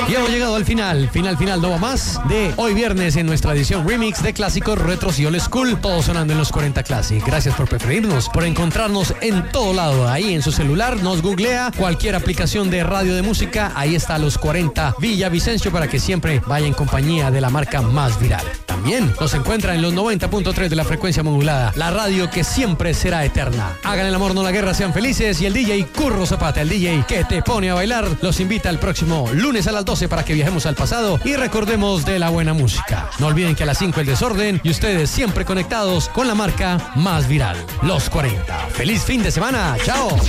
Y hemos llegado al final, no va más, de hoy viernes en nuestra edición remix de clásicos retros y old school, todo sonando en los 40 Classic. Gracias por preferirnos, por encontrarnos en todo lado, ahí en su celular, nos googlea cualquier aplicación de radio de música, ahí está los 40 Villavicencio para que siempre vaya en compañía de la marca más viral. También nos encuentra en los 90.3 de la frecuencia modulada, la radio que siempre será eterna. Hagan el amor, no la guerra, sean felices, y el DJ Curro Zapata, el DJ que te pone a bailar, los invita el próximo lunes a las 12 para que viajemos al pasado y recordemos de la buena música. No olviden que a las 5 el desorden y ustedes siempre conectados con la marca más viral, los 40. ¡Feliz fin de semana! ¡Chao!